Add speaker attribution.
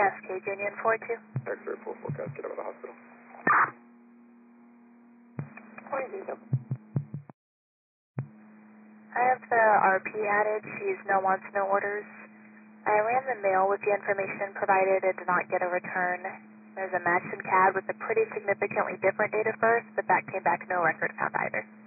Speaker 1: Cascade Union 42.
Speaker 2: X-ray 44 Cascade out of the hospital.
Speaker 1: What is it? I have the RP added. She's no wants, no orders. I ran the mail with the information provided. It did not get a return. There's a match in CAD with a pretty significantly different date of birth, but that came back no record found either.